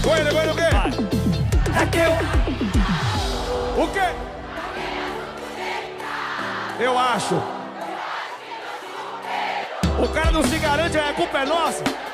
Negócio do quê? É que eu... O quê? Eu acho. O cara não se garante, a culpa é nossa.